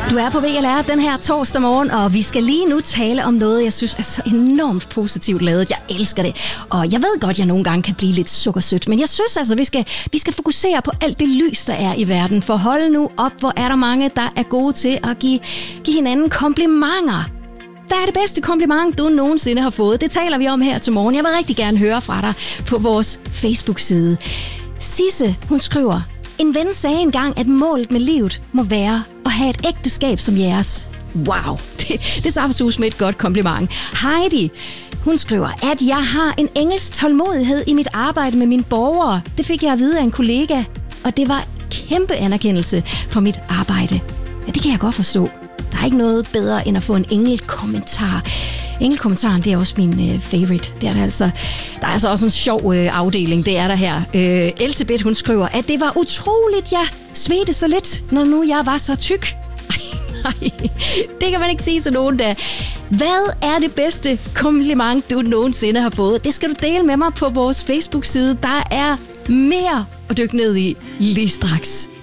Du er på VLR den her torsdag morgen, og vi skal lige nu tale om noget, jeg synes er så enormt positivt lavet. Jeg elsker det, og jeg ved godt, at jeg nogle gange kan blive lidt sukkersødt, men jeg synes altså, vi skal fokusere på alt det lys, der er i verden. For hold nu op, hvor er der mange, der er gode til at give hinanden komplimenter. Hvad er det bedste kompliment, du nogensinde har fået? Det taler vi om her til morgen. Jeg vil rigtig gerne høre fra dig på vores Facebook-side. Sisse, hun skriver: en ven sagde engang, at målet med livet må være at have et ægteskab som jeres. Wow, det er saftsus med et godt kompliment. Heidi, hun skriver, at jeg har en engelsk tålmodighed i mit arbejde med mine borgere. Det fik jeg at vide af en kollega, og det var kæmpe anerkendelse for mit arbejde. Ja, det kan jeg godt forstå. Der er ikke noget bedre end at få en engelkommentar. Engelkommentaren, det er også min favorite. Det er der altså. Der er altså også en sjov afdeling, det er der her. Elsebeth, hun skriver, at det var utroligt, jeg svedte så lidt, når nu jeg var så tyk. Nej, det kan man ikke sige til nogen da. Hvad er det bedste kompliment, du nogensinde har fået? Det skal du dele med mig på vores Facebook-side. Der er mere at dykke ned i lige straks.